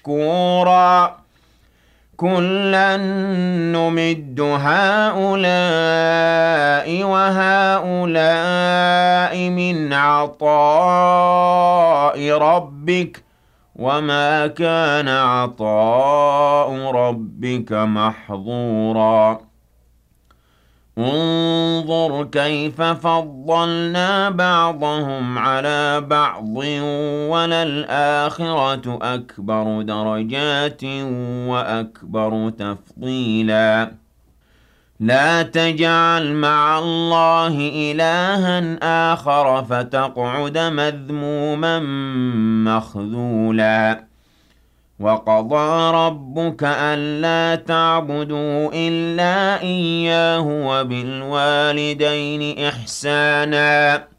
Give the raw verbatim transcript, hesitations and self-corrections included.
مشكورا كلا نمد هؤلاء وهؤلاء من عطاء ربك وما كان عطاء ربك محظورا انظر كيف فضلنا بعضهم على بعض وللآخرة أكبر درجات وأكبر تفضيلا لا تجعل مع الله إلها آخر فتقعد مذموما مخذولا وقضى ربك ألا تعبدوا إلا إياه وبالوالدين إحسانا